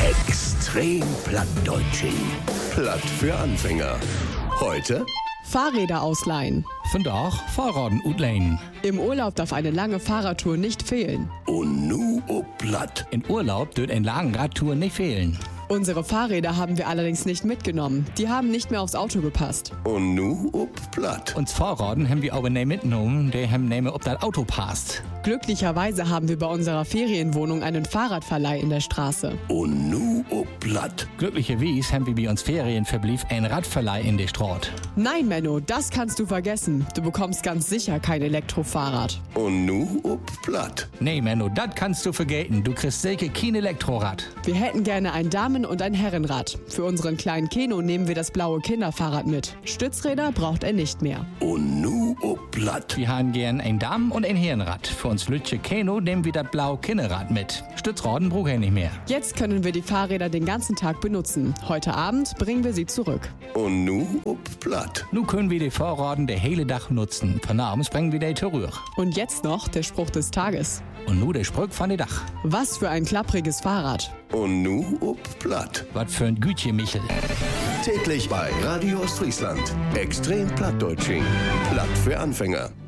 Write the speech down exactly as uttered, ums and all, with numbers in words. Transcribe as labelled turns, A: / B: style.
A: Extrem Plattdeutsching. Platt für Anfänger. Heute
B: Fahrräder ausleihen.
C: Vandaag Fahrraden uitlenen.
B: Im Urlaub darf eine lange Fahrradtour nicht fehlen.
A: und nu ob Platt.
C: In Urlaub dürft ein Lagenradtour nicht fehlen.
B: Unsere Fahrräder haben wir allerdings nicht mitgenommen. Die haben nicht mehr aufs Auto gepasst.
A: Und nu ob Platt.
C: Uns Fahrraden haben wir aber nicht mitgenommen, die haben nämlich ob das Auto passt.
B: Glücklicherweise haben wir bei unserer Ferienwohnung einen Fahrradverleih in der Straße.
A: Und nu ob Platt.
C: Glücklicherweise haben wir bei uns Ferienverblieb ein Radverleih in der Straße.
B: Nein, Menno, das kannst du vergessen. Du bekommst ganz sicher kein Elektrofahrrad.
A: Und nu ob Platt.
C: Nee, Menno, das kannst du vergessen. Du kriegst sicher kein Elektrorad.
B: Wir hätten gerne ein Damen- und ein Herrenrad. Für unseren kleinen Keno nehmen wir das blaue Kinderfahrrad mit. Stützräder braucht er nicht mehr.
A: Und nu ob Platt.
C: Wir haben gern ein Damen- und ein Herrenrad. Für uns Lütje Keno nehmen wir das blaue Kinderrad mit. Stützraden braucht er nicht mehr.
B: Jetzt können wir die Fahrräder den ganzen Tag benutzen. Heute Abend bringen wir sie zurück.
A: Und nu ob Platt.
C: Nun können wir die Fahrraden der hele Tag nutzen. Von abends bringen wir die zurück.
B: Und jetzt noch der Spruch des Tages.
C: Und nu der Sprück von der Dach.
B: Was für ein klappriges Fahrrad.
A: Und nu ob Platt.
C: Was für ein Gütje, Michel.
A: Täglich bei Radio Ostfriesland. Extrem Plattdeutsching. Platt für Anfänger.